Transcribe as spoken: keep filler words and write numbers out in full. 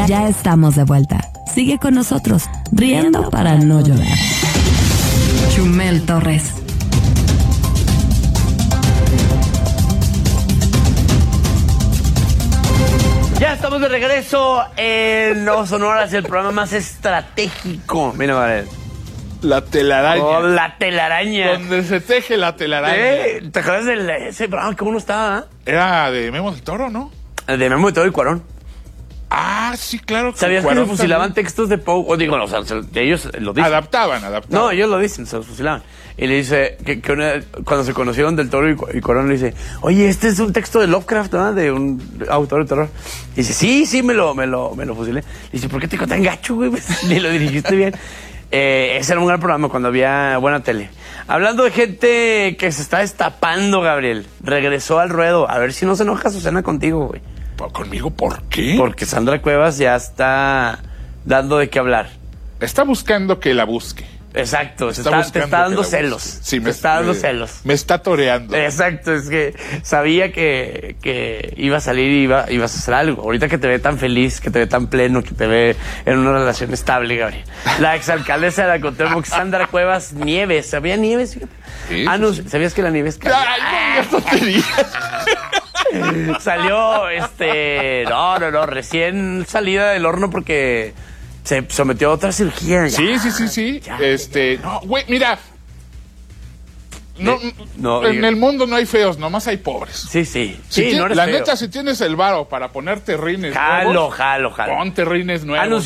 Ya estamos de vuelta. Sigue con nosotros, riendo para no llorar. Chumel Torres. Ya estamos de regreso en Nuevo Sonoras, el programa más estratégico. Mira, Varel. La telaraña. Oh, la telaraña. Donde se teje la telaraña. ¿Eh? ¿Te acuerdas de ese programa que uno estaba? ¿Eh? Era de Memo del Toro, ¿no? De Memo del Toro y Cuarón. Ah, sí, claro. Que ¿Sabías Cuarón que se fusilaban también. textos de Poe? O digo, no, o sea, ellos lo dicen. Adaptaban, adaptaban. No, ellos lo dicen, se los fusilaban. Y le dice, que, que una, cuando se conocieron del Toro y, y Cuarón, le dice, oye, este es un texto de Lovecraft, ¿no? De un autor de terror. Y dice, sí, sí, me lo, me lo, me lo fusilé. Y dice, ¿por qué te quedó tan gacho, güey? Ni lo dirigiste bien. Eh, ese era un gran programa cuando había buena tele. Hablando de gente que se está destapando, Gabriel, regresó al ruedo. A ver si no se enoja Susana contigo, güey. ¿Conmigo por qué? Porque Sandra Cuevas ya está dando de qué hablar. Está buscando que la busque. Exacto, Está está, buscando te está dando que la celos. busque. Sí, te me está dando me- celos. Me está toreando. Exacto, es que sabía que, que iba a salir y iba, ibas a hacer algo. Ahorita que te ve tan feliz, que te ve tan pleno, que te ve en una relación estable, Gabriel. La exalcaldesa de la Cuauhtémoc, Sandra Cuevas Nieves. ¿Sabía Nieves? Sí, ah, no, sí, sí. ¿sabías que la Nieves Ay, no, ya tonterías. salió, este, no, no, no, recién salida del horno porque se sometió a otra cirugía. Ya, Sí, sí, sí, sí. ya, este, no, güey, mira. No, Eh, no, en diga. el mundo no hay feos, nomás hay pobres. Sí, sí. Si Sí, ti- no eres la feo. neta, si tienes el varo para ponerte rines Jalo, nuevos, jalo, jalo. ponte rines nuevos. Anunció